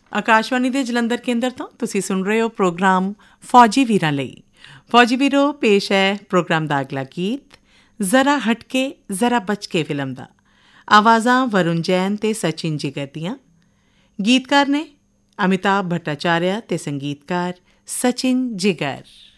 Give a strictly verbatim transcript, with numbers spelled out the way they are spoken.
ਆਕਾਸ਼ਵਾਣੀ ਦੇ ਜਲੰਧਰ ਕੇਂਦਰ ਤੋਂ ਤੁਸੀਂ ਸੁਣ ਰਹੇ ਹੋ ਪ੍ਰੋਗਰਾਮ ਫੌਜੀ ਵੀਰਾਂ ਲਈ। ਫੌਜੀ ਵੀਰੋ, ਪੇਸ਼ ਹੈ ਪ੍ਰੋਗਰਾਮ ਦਾ ਅਗਲਾ ਗੀਤ ਜ਼ਰਾ ਹਟਕੇ ਜ਼ਰਾ ਬਚਕੇ ਫਿਲਮ ਦਾ। ਆਵਾਜ਼ਾਂ ਵਰੁਣ ਜੈਨ ਤੇ ਸਚਿਨ ਜਿਗਰ ਦੀਆਂ। ਗੀਤਕਾਰ ਨੇ ਅਮਿਤਾਭ ਭੱਟਾਚਾਰਿਆ ਤੇ ਸੰਗੀਤਕਾਰ ਸਚਿਨ ਜਿਗਰ।